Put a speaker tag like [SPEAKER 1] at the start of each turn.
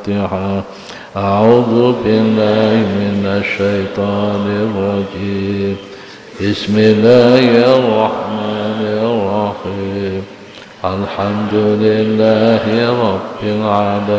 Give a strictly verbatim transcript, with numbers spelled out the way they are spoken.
[SPEAKER 1] الفاتحة. أعوذ بالله من الشيطان الرجيم. بسم الله الرحمن الرحيم. الحمد لله رب العالمين.